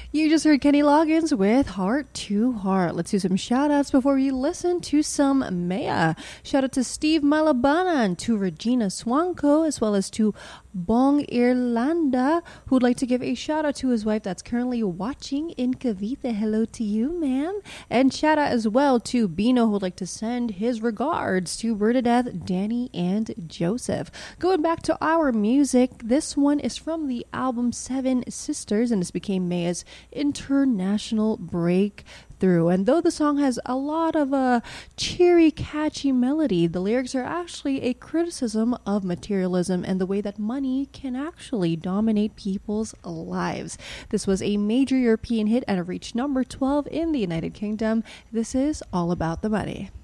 You just heard Kenny Loggins with Heart to Heart. Let's do some shout outs before we listen to some Maya. Shout out to Steve Malabanan, to Regina Swanko, as well as to Bong Irlanda, who'd like to give a shout out to his wife that's currently watching in Cavite. Hello to you, ma'am. And shout out as well to Bino, who'd like to send his regards to Bernadette, Danny, and Joseph. Going back to our music, this one is from the album Seven Sisters, and this became Maya's international breakthrough. And though the song has a lot of a cheery, catchy melody, the lyrics are actually a criticism of materialism and the way that money can actually dominate people's lives. This was a major European hit and it reached number 12 in the United Kingdom. This is All About the Money.